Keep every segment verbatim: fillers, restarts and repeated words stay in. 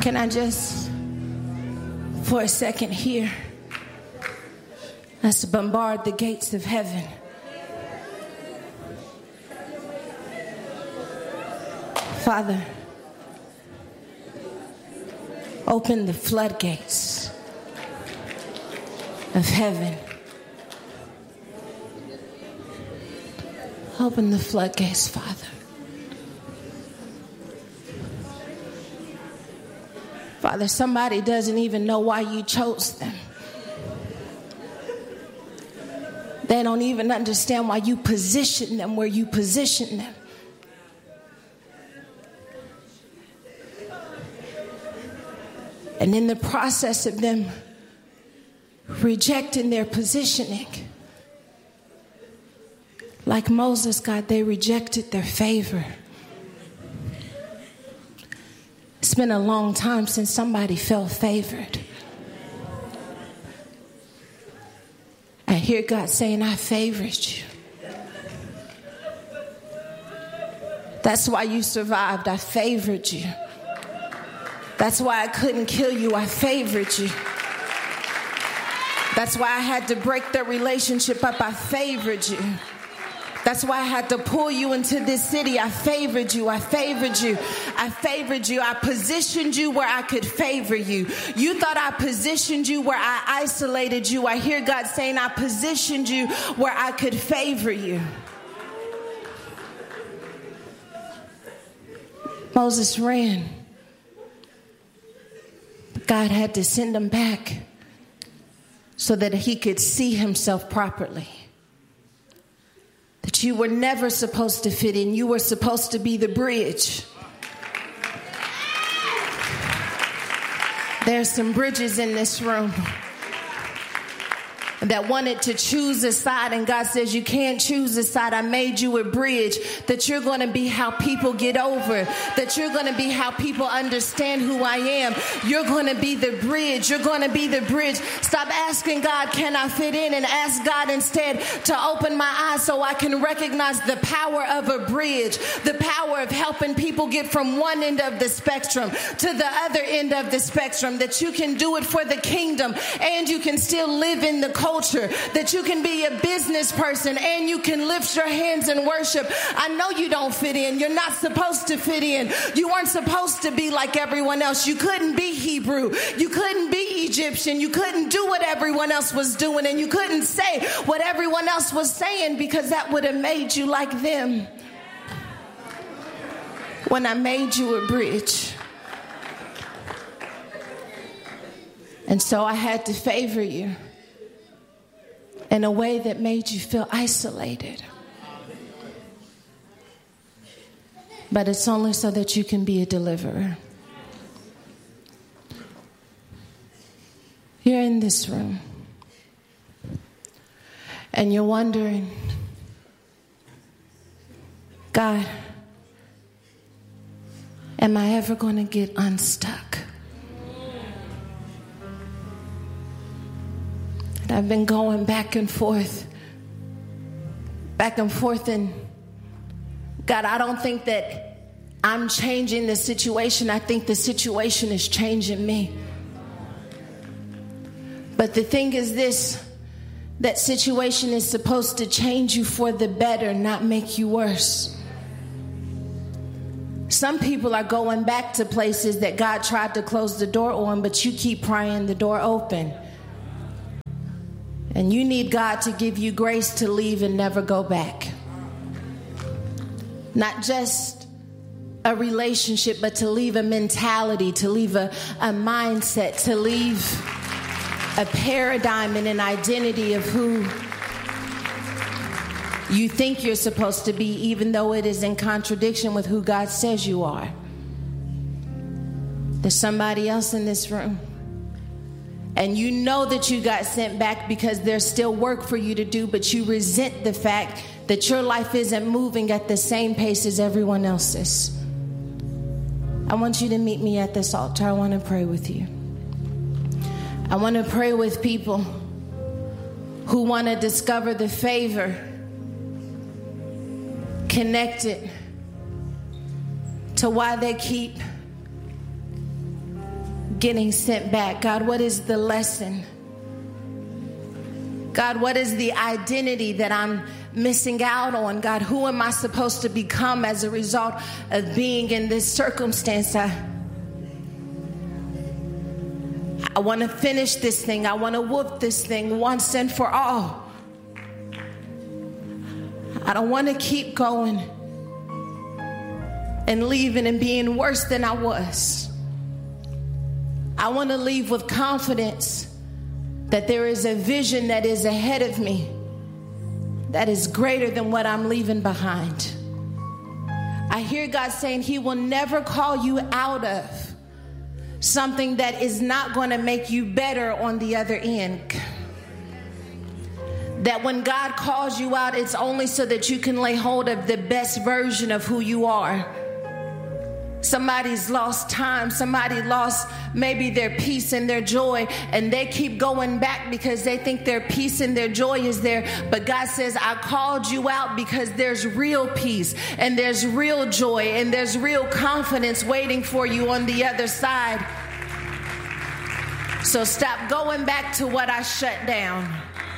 Can I just, for a second here, let's bombard the gates of heaven. Father, open the floodgates of heaven. Open the floodgates, Father. Father, somebody doesn't even know why you chose them. They don't even understand why you positioned them where you positioned them. And in the process of them rejecting their positioning, like Moses, God, they rejected their favor. It's been a long time since somebody felt favored. I hear God saying, I favored you. That's why you survived. I favored you. That's why I couldn't kill you. I favored you. That's why I had to break the relationship up. I favored you. That's why I had to pull you into this city. I favored you. I favored you. I favored you. I positioned you where I could favor you. You thought I positioned you where I isolated you. I hear God saying I positioned you where I could favor you. Moses ran. God had to send him back so that he could see himself properly. That you were never supposed to fit in. You were supposed to be the bridge. There's some bridges in this room that wanted to choose a side, and God says you can't choose a side. I made you a bridge, that you're going to be how people get over, that you're going to be how people understand who I am. You're going to be the bridge. You're going to be the bridge. Stop asking God, can I fit in? And ask God instead to open my eyes so I can recognize the power of a bridge, the power of helping people get from one end of the spectrum to the other end of the spectrum, that you can do it for the kingdom and you can still live in the culture. Culture, that you can be a business person and you can lift your hands and worship. I know you don't fit in. You're not supposed to fit in. You weren't supposed to be like everyone else. You couldn't be Hebrew. You couldn't be Egyptian. You couldn't do what everyone else was doing, and you couldn't say what everyone else was saying, because that would have made you like them. When I made you a bridge. And so I had to favor you in a way that made you feel isolated. But it's only so that you can be a deliverer. You're in this room and you're wondering, God, am I ever going to get unstuck? I've been going back and forth, back and forth, and God, I don't think that I'm changing the situation. I think the situation is changing me. But the thing is this, that situation is supposed to change you for the better, not make you worse. Some people are going back to places that God tried to close the door on, but you keep prying the door open. And you need God to give you grace to leave and never go back. Not just a relationship, but to leave a mentality, to leave a, a mindset, to leave a paradigm and an identity of who you think you're supposed to be, even though it is in contradiction with who God says you are. There's somebody else in this room. And you know that you got sent back because there's still work for you to do, but you resent the fact that your life isn't moving at the same pace as everyone else's. I want you to meet me at this altar. I want to pray with you. I want to pray with people who want to discover the favor connected to why they keep getting sent back? God, what is the lesson? God, what is the identity that I'm missing out on? God, who am I supposed to become as a result of being in this circumstance? I, I want to finish this thing. I want to whoop this thing once and for all. I don't want to keep going and leaving and being worse than I was. I want to leave with confidence that there is a vision that is ahead of me that is greater than what I'm leaving behind. I hear God saying he will never call you out of something that is not going to make you better on the other end. That when God calls you out, it's only so that you can lay hold of the best version of who you are. Somebody's lost time. Somebody lost maybe their peace and their joy, and they keep going back because they think their peace and their joy is there. But God says, I called you out because there's real peace and there's real joy and there's real confidence waiting for you on the other side. So stop going back to what I shut down.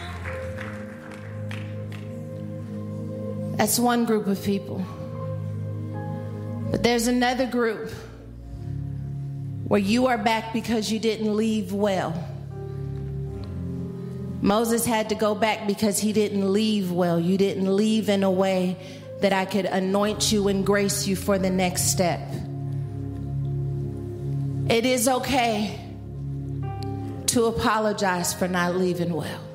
That's one group of people. But there's another group where you are back because you didn't leave well. Moses had to go back because he didn't leave well. You didn't leave in a way that I could anoint you and grace you for the next step. It is okay to apologize for not leaving well.